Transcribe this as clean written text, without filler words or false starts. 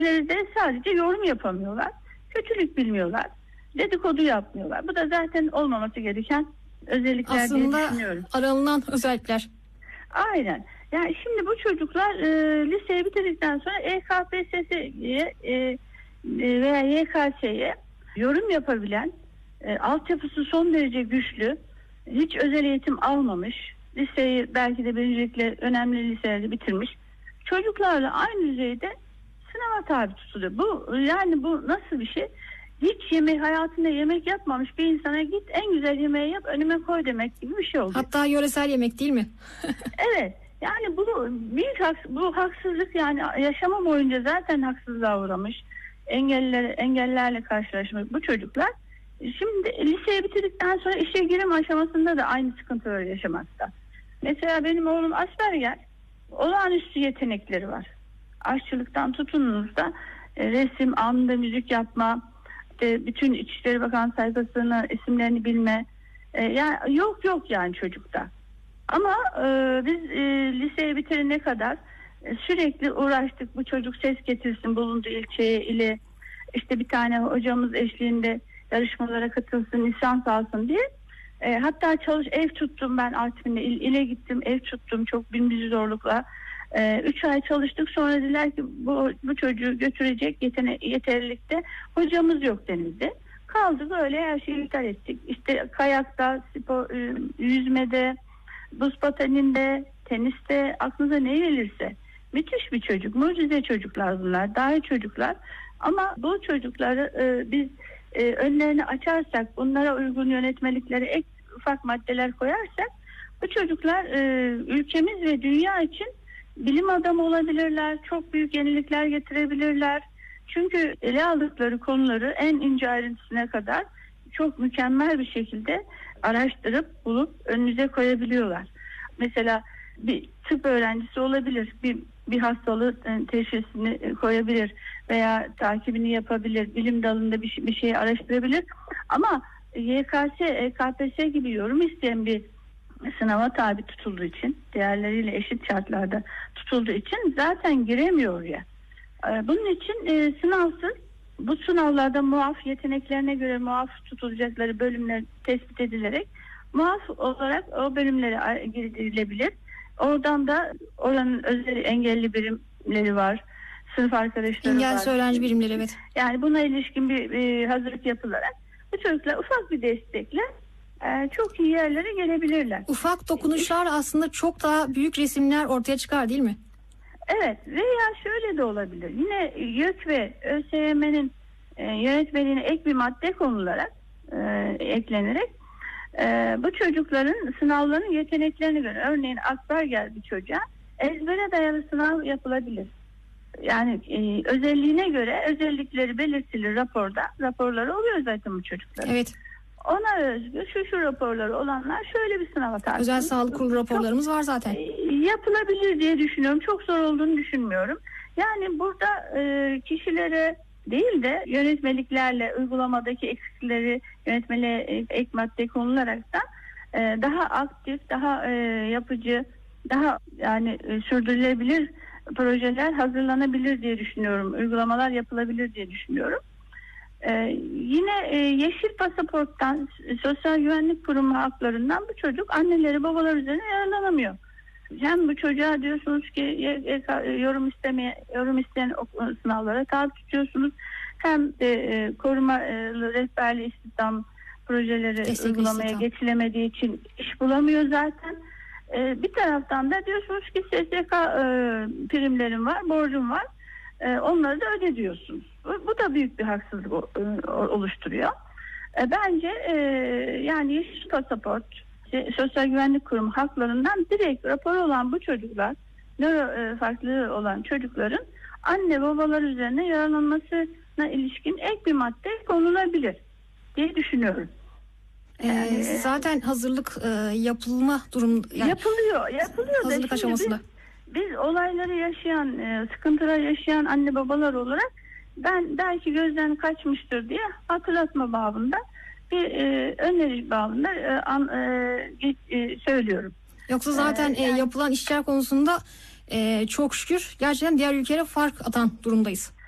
de sadece yorum yapamıyorlar. Kötülük bilmiyorlar. Dedikodu yapmıyorlar. Bu da zaten olmaması gereken özellikler Aslında diye düşünüyorum. aranılan özellikler. Aynen. Yani şimdi bu çocuklar liseyi bitirdikten sonra EKPSS'ye veya YKS'ye yorum yapabilen, altyapısı son derece güçlü, hiç özel eğitim almamış, liseyi belki de birincilikle önemli liselerde bitirmiş çocuklarla aynı düzeyde sınava tabi tutuluyor. Bu nasıl bir şey? Hiç hayatında yemek yapmamış bir insana git en güzel yemeği yap önüme koy demek gibi bir şey oldu. Hatta yöresel yemek değil mi? Evet. Yani bu haksızlık, yani yaşamı boyunca zaten haksızlığa uğramış. Engellerle karşılaşmış bu çocuklar. Şimdi liseyi bitirdikten sonra işe girim aşamasında da aynı sıkıntıları yaşamakta. Mesela benim oğlum Asperger, olağanüstü yetenekleri var. Aşçılıktan tutununuz da resim, anında müzik yapma, işte bütün İçişleri Bakan sayfasını, isimlerini bilme. Yani yok yani çocukta. Ama biz liseyi bitirene kadar sürekli uğraştık. Bu çocuk ses getirsin bulunduğu ilçeye, ile işte bir tane hocamız eşliğinde yarışmalara katılsın, lisans alsın diye. Hatta ev tuttum ben Artvin'de, ile gittim, ev tuttum çok bin bir zorlukla. 3 ay çalıştık, sonra dediler ki bu çocuğu götürecek yeterlilikte hocamız yok denildi. Kaldık öyle, her şeyi iptal ettik. İşte kayakta, spor, yüzmede, buz pateninde, teniste, aklınıza ne gelirse. Müthiş bir çocuk, mucize çocuklar bunlar, dahi çocuklar. Ama bu çocukları biz önlerini açarsak, bunlara uygun yönetmeliklere ek ufak maddeler koyarsak, bu çocuklar ülkemiz ve dünya için bilim adamı olabilirler, çok büyük yenilikler getirebilirler. Çünkü ele aldıkları konuları en ince ayrıntısına kadar çok mükemmel bir şekilde araştırıp bulup önünüze koyabiliyorlar. Mesela bir tıp öğrencisi olabilir, bir hastalığı teşhisini koyabilir veya takibini yapabilir, bilim dalında bir şey araştırabilir. Ama YKS, KPSS gibi yorum isteyen bir sınava tabi tutulduğu için, değerleriyle eşit şartlarda tutulduğu için zaten giremiyor oraya. Bunun için sınavsız, bu sınavlarda muaf, yeteneklerine göre muaf tutulacakları bölümler tespit edilerek muaf olarak o bölümlere girilebilir. Oradan da oranın özel engelli birimleri var, sınıf arkadaşları var. Engelsiz öğrenci birimleri, evet. Yani buna ilişkin bir hazırlık yapılarak bu çocuklar ufak bir destekle çok iyi yerlere gelebilirler. Ufak dokunuşlar aslında çok daha büyük resimler ortaya çıkar, değil mi? Evet, veya şöyle de olabilir. Yine YÖK ve ÖSYM'nin yönetmeliğine ek bir madde konularak eklenerek bu çocukların sınavların yeteneklerine göre, örneğin Asperger bir çocuğa ezbere dayalı sınav yapılabilir. Yani özelliğine göre özellikleri belirtilir raporda. Raporları oluyor zaten bu çocukların. Evet. Ona özgü şu raporları olanlar şöyle bir sınava tabi. Özel sağlık kurulu raporlarımız var zaten. Yapılabilir diye düşünüyorum. Çok zor olduğunu düşünmüyorum. Yani burada kişilere değil de yönetmeliklerle uygulamadaki eksikleri yönetmeliğe ek madde konularak da daha aktif, daha yapıcı, daha yani sürdürülebilir projeler hazırlanabilir diye düşünüyorum. Uygulamalar yapılabilir diye düşünüyorum. Yine yeşil pasaporttan, Sosyal Güvenlik Kurumu haklarından bu çocuk anneleri babalar üzerine yararlanamıyor. Hem bu çocuğa diyorsunuz ki yorum isteyen sınavlara tabi tutuyorsunuz, hem de korumalı rehberli istihdam projeleri destekli uygulamaya istihdam geçilemediği için iş bulamıyor zaten. Bir taraftan da diyorsunuz ki SSK primlerim var, borcum var. Onları da öde diyorsunuz. Bu da büyük bir haksızlık oluşturuyor. Bence yani yeşil pasaport, Sosyal Güvenlik Kurumu haklarından direkt raporu olan bu çocuklar, nöro farklılığı olan çocukların anne babalar üzerine yararlanmasına ilişkin ek bir madde konulabilir diye düşünüyorum. Yani, zaten hazırlık yapılma durum yani yapılıyor hazırlık da aşamasında. Biz olayları yaşayan, sıkıntılar yaşayan anne babalar olarak ben belki gözden kaçmıştır diye hatırlatma babında bir öneri babında söylüyorum. Yoksa zaten yani, yapılan işler konusunda çok şükür gerçekten diğer ülkelere fark atan durumdayız.